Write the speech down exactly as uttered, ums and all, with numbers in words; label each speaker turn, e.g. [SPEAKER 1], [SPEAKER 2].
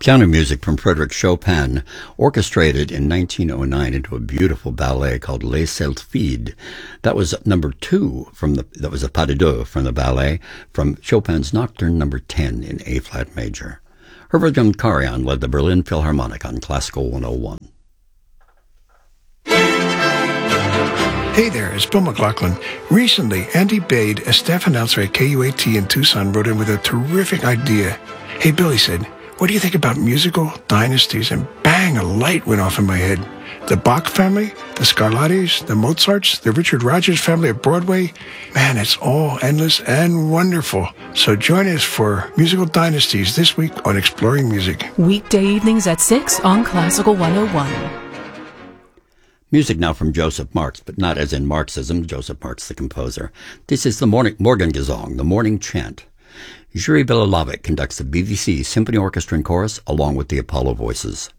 [SPEAKER 1] Piano music from Frédéric Chopin, orchestrated in nineteen oh nine into a beautiful ballet called Les Sylphides. That was number two from the, that was a pas de deux from the ballet from Chopin's Nocturne number ten in A-flat major. Herbert Young-Karajan led the Berlin Philharmonic on Classical one oh one.
[SPEAKER 2] Hey there, it's Bill McLaughlin. Recently, Andy Bade, a staff announcer at K U A T in Tucson, wrote in with a terrific idea. Hey, Bill, he said, what do you think about musical dynasties? And bang, a light went off in my head. The Bach family, the Scarlattis, the Mozarts, the Richard Rodgers family at Broadway. Man, it's all endless and wonderful. So join us for Musical Dynasties this week on Exploring Music.
[SPEAKER 3] Weekday evenings at six on Classical one oh one.
[SPEAKER 1] Music now from Joseph Marx, but not as in Marxism, Joseph Marx the composer. This is the morning Morgengesang, the morning chant. Jiri Bililovic conducts the B B C Symphony Orchestra and Chorus along with the Apollo Voices.